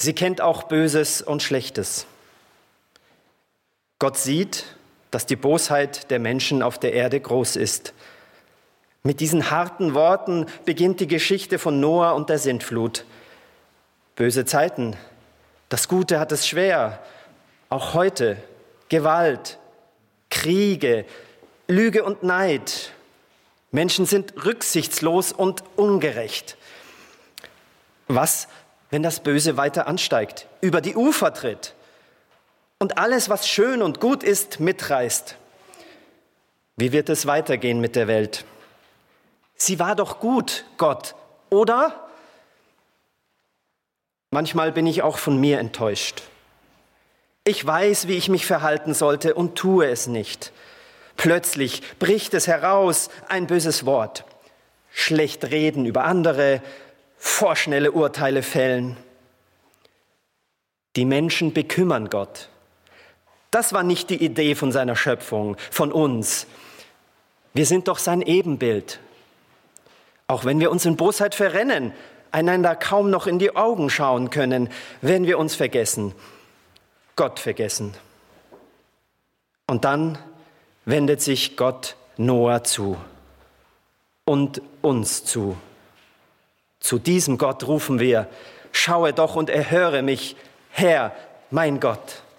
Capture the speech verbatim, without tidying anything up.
Sie kennt auch Böses und Schlechtes. Gott sieht, dass die Bosheit der Menschen auf der Erde groß ist. Mit diesen harten Worten beginnt die Geschichte von Noah und der Sintflut. Böse Zeiten, das Gute hat es schwer, auch heute. Gewalt, Kriege, Lüge und Neid. Menschen sind rücksichtslos und ungerecht. Was, wenn das Böse weiter ansteigt, über die Ufer tritt und alles, was schön und gut ist, mitreißt? Wie wird es weitergehen mit der Welt? Sie war doch gut, Gott, oder? Manchmal bin ich auch von mir enttäuscht. Ich weiß, wie ich mich verhalten sollte und tue es nicht. Plötzlich bricht es heraus, ein böses Wort. Schlecht reden über andere, vorschnelle Urteile fällen. Die Menschen bekümmern Gott. Das war nicht die Idee von seiner Schöpfung, von uns. Wir sind doch sein Ebenbild. Auch wenn wir uns in Bosheit verrennen, einander kaum noch in die Augen schauen können, wenn wir uns vergessen, Gott vergessen. Und dann wendet sich Gott Noah zu und uns zu. Zu diesem Gott rufen wir: Schaue doch und erhöre mich, Herr, mein Gott.